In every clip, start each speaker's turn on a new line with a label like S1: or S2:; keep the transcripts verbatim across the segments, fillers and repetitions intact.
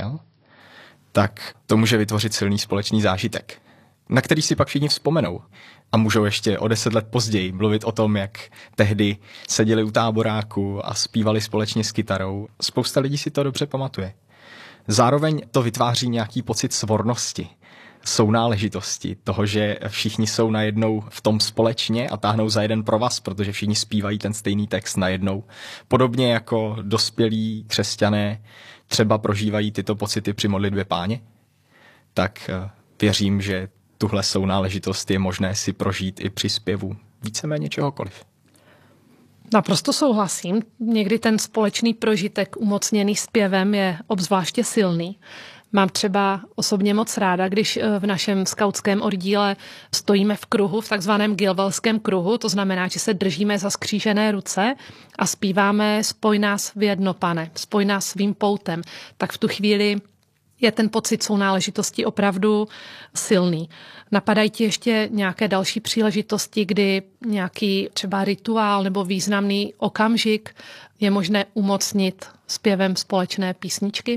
S1: zmínil, tak to může vytvořit silný společný zážitek, na který si pak všichni vzpomenou. A můžou ještě o deset let později mluvit o tom, jak tehdy seděli u táboráku a zpívali společně s kytarou. Spousta lidí si to dobře pamatuje. Zároveň to vytváří nějaký pocit svornosti, sounáležitosti, toho, že všichni jsou najednou v tom společně a táhnou za jeden provaz, protože všichni zpívají ten stejný text najednou. Podobně jako dospělí křesťané třeba prožívají tyto pocity při modlitbě Páně, tak věřím, že tuhle sounáležitost je možné si prožít i při zpěvu víceméně čehokoliv.
S2: Naprosto souhlasím. Někdy ten společný prožitek umocněný zpěvem je obzvláště silný. Mám třeba osobně moc ráda, když v našem skautském oddíle stojíme v kruhu, v takzvaném Gilvelském kruhu, to znamená, že se držíme za skřížené ruce a zpíváme Spoj nás v jedno, Pane, spoj nás svým poutem. Tak v tu chvíli je ten pocit sounáležitosti opravdu silný. Napadají ti ještě nějaké další příležitosti, kdy nějaký třeba rituál nebo významný okamžik je možné umocnit zpěvem společné písničky?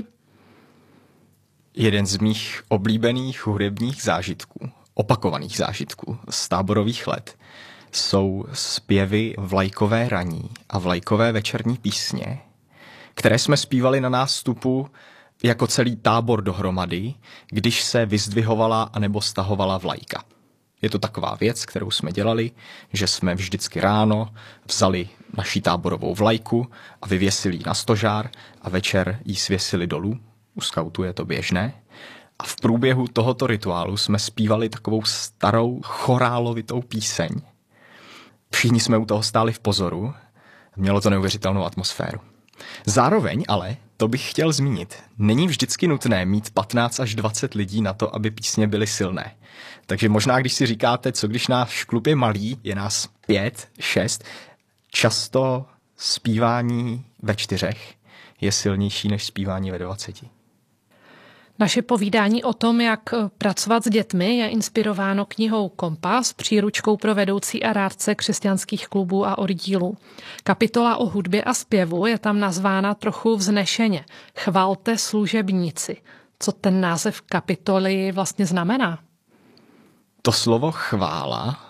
S1: Jeden z mých oblíbených hudebních zážitků, opakovaných zážitků z táborových let, jsou zpěvy vlajkové raní a vlajkové večerní písně, které jsme zpívali na nástupu jako celý tábor dohromady, když se vyzdvihovala anebo stahovala vlajka. Je to taková věc, kterou jsme dělali, že jsme vždycky ráno vzali naši táborovou vlajku a vyvěsili ji na stožár a večer ji svěsili dolů. U skautu je to běžné. A v průběhu tohoto rituálu jsme zpívali takovou starou chorálovitou píseň. Všichni jsme u toho stáli v pozoru. Mělo to neuvěřitelnou atmosféru. Zároveň ale, to bych chtěl zmínit, není vždycky nutné mít patnáct až dvacet lidí na to, aby písně byly silné. Takže možná, když si říkáte, co když náš klub je malý, je nás pět, šest, často zpívání ve čtyřech je silnější než zpívání ve dvaceti.
S2: Naše povídání o tom, jak pracovat s dětmi, je inspirováno knihou Kompas, příručkou pro vedoucí a rádce křesťanských klubů a oddílů. Kapitola o hudbě a zpěvu je tam nazvána trochu vznešeně. Chvalte služebníci. Co ten název kapitoly vlastně znamená?
S1: To slovo chvála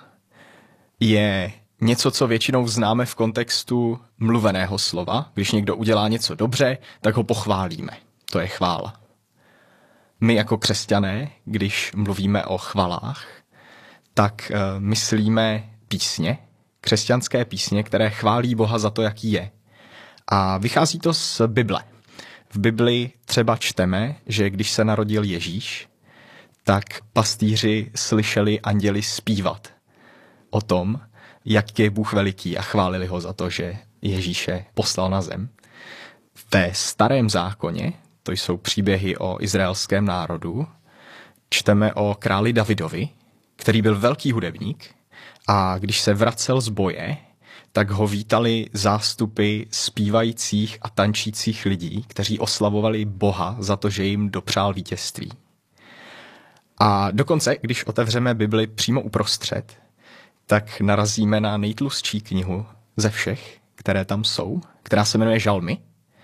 S1: je něco, co většinou známe v kontextu mluveného slova. Když někdo udělá něco dobře, tak ho pochválíme. To je chvála. My jako křesťané, když mluvíme o chvalách, tak uh, myslíme písně, křesťanské písně, které chválí Boha za to, jaký je. A vychází to z Bible. V Bibli třeba čteme, že když se narodil Ježíš, tak pastýři slyšeli anděli zpívat o tom, jak je Bůh veliký a chválili ho za to, že Ježíše poslal na zem. V té starém zákoně, to jsou příběhy o izraelském národu, čteme o králi Davidovi, který byl velký hudebník a když se vracel z boje, tak ho vítali zástupy zpívajících a tančících lidí, kteří oslavovali Boha za to, že jim dopřál vítězství. A dokonce, když otevřeme Bibli přímo uprostřed, tak narazíme na nejtlustší knihu ze všech, které tam jsou, která se jmenuje Žalmy.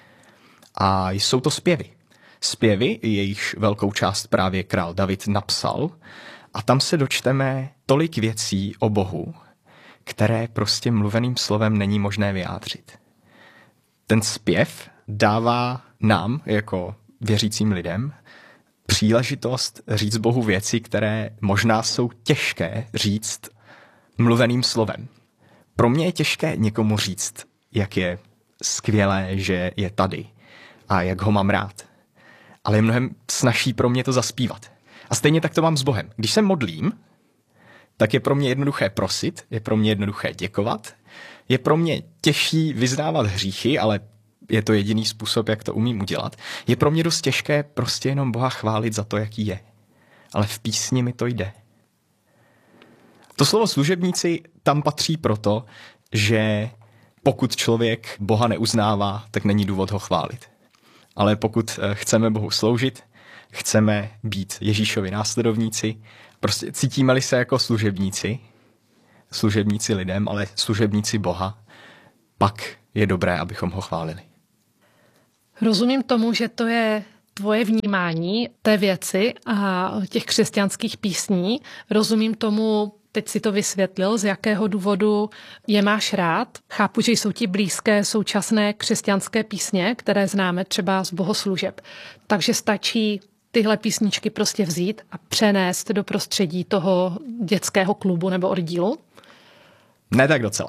S1: A jsou to zpěvy. Zpěvy, jejichž velkou část právě král David napsal. A tam se dočteme tolik věcí o Bohu, které prostě mluveným slovem není možné vyjádřit. Ten zpěv dává nám, jako věřícím lidem, příležitost říct Bohu věci, které možná jsou těžké říct mluveným slovem. Pro mě je těžké někomu říct, jak je skvělé, že je tady a jak ho mám rád. Ale je mnohem snazší pro mě to zaspívat. A stejně tak to mám s Bohem. Když se modlím, tak je pro mě jednoduché prosit, je pro mě jednoduché děkovat, je pro mě těžší vyznávat hříchy, ale je to jediný způsob, jak to umím udělat. Je pro mě dost těžké prostě jenom Boha chválit za to, jaký je. Ale v písni mi to jde. To slovo služebníci tam patří proto, že pokud člověk Boha neuznává, tak není důvod ho chválit. Ale pokud chceme Bohu sloužit, chceme být Ježíšovi následovníci, prostě cítíme-li se jako služebníci, služebníci lidem, ale služebníci Boha, pak je dobré, abychom ho chválili.
S2: Rozumím tomu, že to je tvoje vnímání té věci a těch křesťanských písní. Rozumím tomu, teď si to vysvětlil, z jakého důvodu je máš rád. Chápu, že jsou ti blízké současné křesťanské písně, které známe třeba z bohoslužeb. Takže stačí tyhle písničky prostě vzít a přenést do prostředí toho dětského klubu nebo oddílu?
S1: Ne tak docela.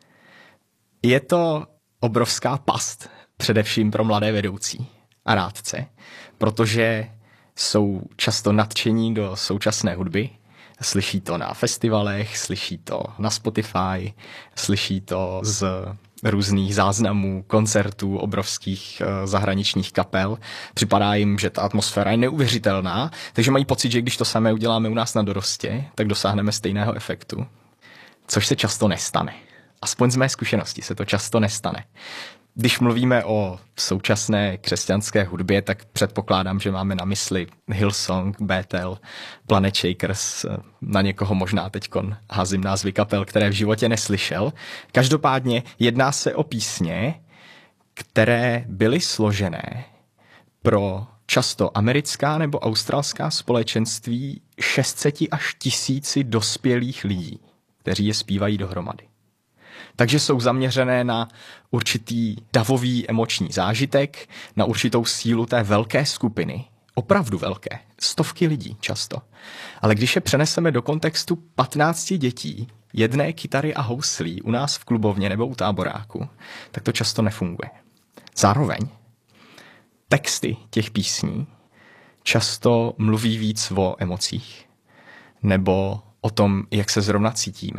S1: Je to obrovská past, především pro mladé vedoucí a rádce, protože jsou často nadšení do současné hudby, slyší to na festivalech, slyší to na Spotify, slyší to z různých záznamů, koncertů, obrovských uh, zahraničních kapel. Připadá jim, že ta atmosféra je neuvěřitelná, takže mají pocit, že když to samé uděláme u nás na dorostě, tak dosáhneme stejného efektu. Což se často nestane. Aspoň z mé zkušenosti se to často nestane. Když mluvíme o současné křesťanské hudbě, tak předpokládám, že máme na mysli Hillsong, Bethel, Planet Shakers, na někoho možná teďkon házím názvy kapel, které v životě neslyšel. Každopádně jedná se o písně, které byly složené pro často americká nebo australská společenství šest set až tisíci dospělých lidí, kteří je zpívají dohromady. Takže jsou zaměřené na určitý davový emoční zážitek, na určitou sílu té velké skupiny, opravdu velké, stovky lidí často. Ale když je přeneseme do kontextu patnácti dětí, jedné kytary a houslí u nás v klubovně nebo u táboráku, tak to často nefunguje. Zároveň texty těch písní často mluví víc o emocích nebo o tom, jak se zrovna cítíme,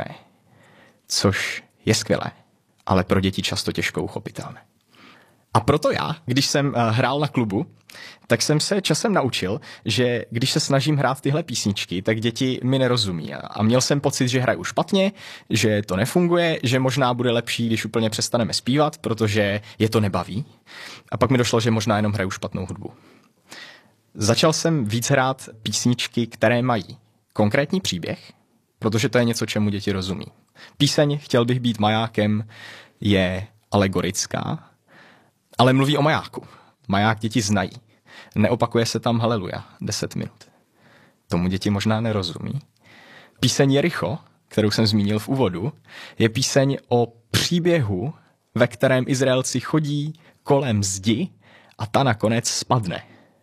S1: což je skvělé, ale pro děti často těžko uchopitelné. A proto já, když jsem hrál na klubu, tak jsem se časem naučil, že když se snažím hrát tyhle písničky, tak děti mi nerozumí. A měl jsem pocit, že hraju špatně, že to nefunguje, že možná bude lepší, když úplně přestaneme zpívat, protože je to nebaví. A pak mi došlo, že možná jenom hraju špatnou hudbu. Začal jsem víc hrát písničky, které mají konkrétní příběh, protože to je něco, čemu děti rozumí. Píseň Chtěl bych být majákem je alegorická, ale mluví o majáku. Maják děti znají. Neopakuje se tam haleluja deset minut. Tomu děti možná nerozumí. Píseň Jericho, kterou jsem zmínil v úvodu, je píseň o příběhu, ve kterém Izraelci chodí kolem zdi a ta nakonec spadne.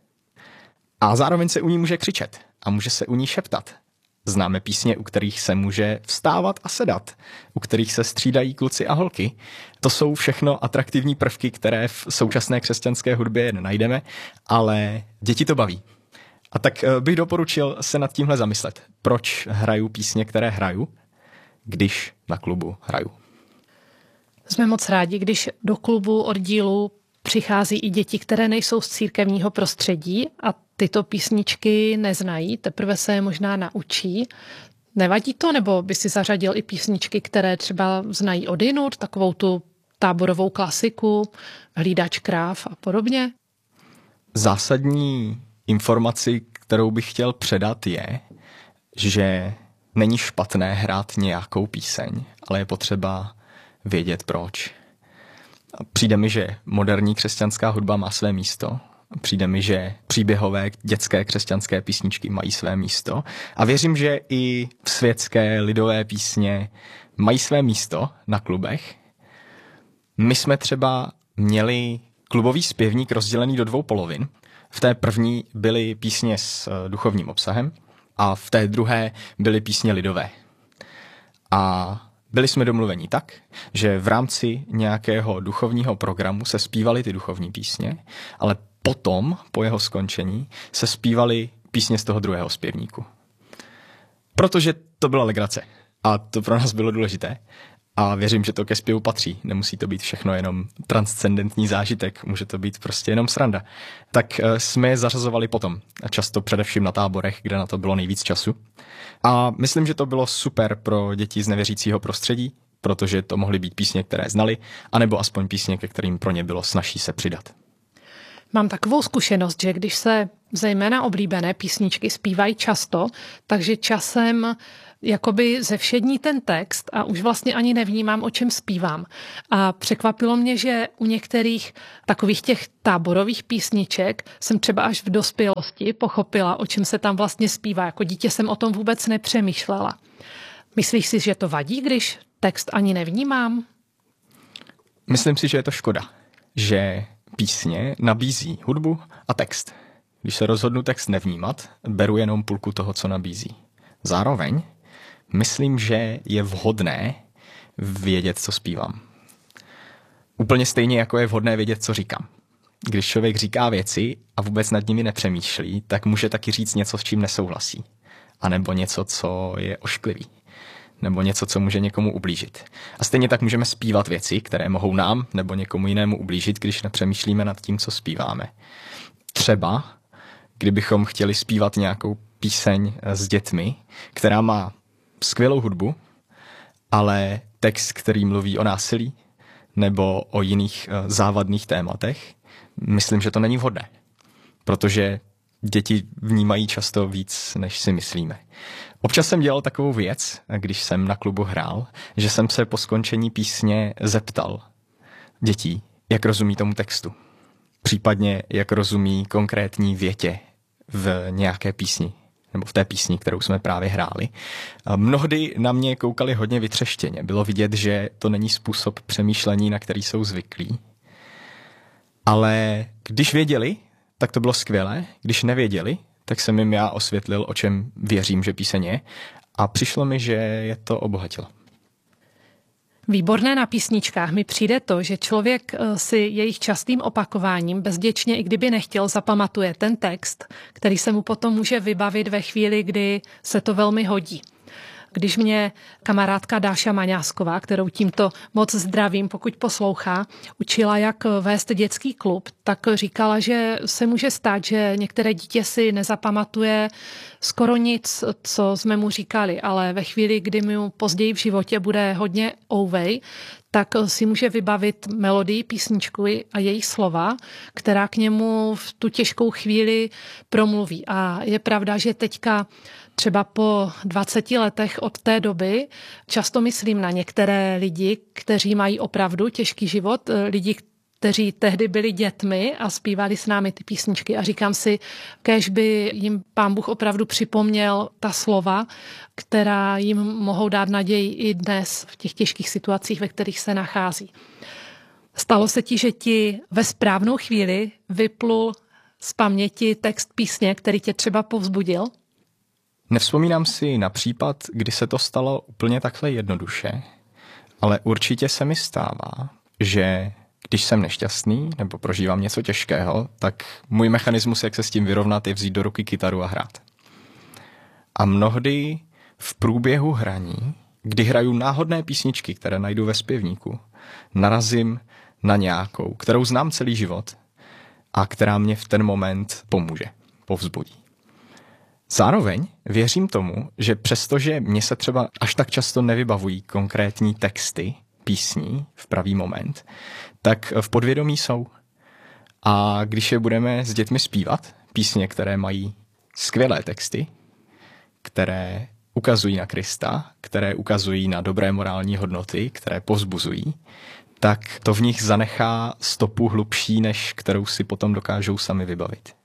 S1: A zároveň se u ní může křičet a může se u ní šeptat. Známe písně, u kterých se může vstávat a sedat, u kterých se střídají kluci a holky. To jsou všechno atraktivní prvky, které v současné křesťanské hudbě nenajdeme, ale děti to baví. A tak bych doporučil se nad tímhle zamyslet. Proč hraju písně, které hraju, když na klubu hraju?
S2: Jsme moc rádi, když do klubu oddílu přichází i děti, které nejsou z církevního prostředí a tyto písničky neznají, teprve se je možná naučí. Nevadí to, nebo by si zařadil i písničky, které třeba znají odjinud, takovou tu táborovou klasiku, Hlídač kráv a podobně?
S1: Zásadní informaci, kterou bych chtěl předat, je, že není špatné hrát nějakou píseň, ale je potřeba vědět proč. Přijde mi, že moderní křesťanská hudba má své místo. Přijde mi, že příběhové dětské křesťanské písničky mají své místo. A věřím, že i světské lidové písně mají své místo na klubech. My jsme třeba měli klubový zpěvník rozdělený do dvou polovin. V té první byly písně s duchovním obsahem a v té druhé byly písně lidové. A byli jsme domluveni tak, že v rámci nějakého duchovního programu se zpívaly ty duchovní písně, ale potom, po jeho skončení, se zpívaly písně z toho druhého zpěvníku. Protože to byla legrace a to pro nás bylo důležité. A věřím, že to ke zpěvu patří. Nemusí to být všechno jenom transcendentní zážitek, může to být prostě jenom sranda. Tak jsme je zařazovali potom, často především na táborech, kde na to bylo nejvíc času. A myslím, že to bylo super pro děti z nevěřícího prostředí, protože to mohly být písně, které znali, anebo aspoň písně, ke kterým pro ně bylo snazší se přidat.
S2: Mám takovou zkušenost, že když se zejména oblíbené písničky zpívají často, takže časem jakoby zevšední ten text a už vlastně ani nevnímám, o čem zpívám. A překvapilo mě, že u některých takových těch táborových písniček jsem třeba až v dospělosti pochopila, o čem se tam vlastně zpívá. Jako dítě jsem o tom vůbec nepřemýšlela. Myslíš si, že to vadí, když text ani nevnímám?
S1: Myslím si, že je to škoda, že písně nabízí hudbu a text. Když se rozhodnu text nevnímat, beru jenom půlku toho, co nabízí. Zároveň myslím, že je vhodné vědět, co zpívám. Úplně stejně, jako je vhodné vědět, co říkám. Když člověk říká věci a vůbec nad nimi nepřemýšlí, tak může taky říct něco, s čím nesouhlasí. A nebo něco, co je ošklivý. Nebo něco, co může někomu ublížit. A stejně tak můžeme zpívat věci, které mohou nám nebo někomu jinému ublížit, když nepřemýšlíme nad tím, co zpíváme. Třeba, kdybychom chtěli zpívat nějakou píseň s dětmi, která má skvělou hudbu, ale text, který mluví o násilí nebo o jiných závadných tématech, myslím, že to není vhodné. Protože děti vnímají často víc, než si myslíme. Občas jsem dělal takovou věc, když jsem na klubu hrál, že jsem se po skončení písně zeptal dětí, jak rozumí tomu textu. Případně, jak rozumí konkrétní větě v nějaké písni, nebo v té písni, kterou jsme právě hráli. A mnohdy na mě koukali hodně vytřeštěně. Bylo vidět, že to není způsob přemýšlení, na který jsou zvyklí. Ale když věděli, tak to bylo skvělé. Když nevěděli, tak jsem jim já osvětlil, o čem věřím, že píseň je. A přišlo mi, že je to obohatilo.
S2: Výborné na písničkách mi přijde to, že člověk si jejich častým opakováním, bezděčně i kdyby nechtěl, zapamatuje ten text, který se mu potom může vybavit ve chvíli, kdy se to velmi hodí. Když mě kamarádka Dáša Maňásková, kterou tímto moc zdravím, pokud poslouchá, učila, jak vést dětský klub, tak říkala, že se může stát, že některé dítě si nezapamatuje skoro nic, co jsme mu říkali, ale ve chvíli, kdy mu později v životě bude hodně ouvej, tak si může vybavit melodii písničky a její slova, která k němu v tu těžkou chvíli promluví. A je pravda, že teďka třeba po dvaceti letech od té doby často myslím na některé lidi, kteří mají opravdu těžký život, lidi, kteří tehdy byli dětmi a zpívali s námi ty písničky. A říkám si, kéž by jim Pán Bůh opravdu připomněl ta slova, která jim mohou dát naději i dnes v těch těžkých situacích, ve kterých se nachází. Stalo se ti, že ti ve správnou chvíli vyplul z paměti text písně, který tě třeba povzbudil?
S1: Nevzpomínám si na případ, kdy se to stalo úplně takhle jednoduše, ale určitě se mi stává, že když jsem nešťastný nebo prožívám něco těžkého, tak můj mechanismus, jak se s tím vyrovnat, je vzít do ruky kytaru a hrát. A mnohdy v průběhu hraní, kdy hraju náhodné písničky, které najdu ve zpěvníku, narazím na nějakou, kterou znám celý život a která mě v ten moment pomůže, povzbudí. Zároveň věřím tomu, že přestože mě se třeba až tak často nevybavují konkrétní texty písní v pravý moment, tak v podvědomí jsou. A když je budeme s dětmi zpívat, písně, které mají skvělé texty, které ukazují na Krista, které ukazují na dobré morální hodnoty, které povzbuzují, tak to v nich zanechá stopu hlubší, než kterou si potom dokážou sami vybavit.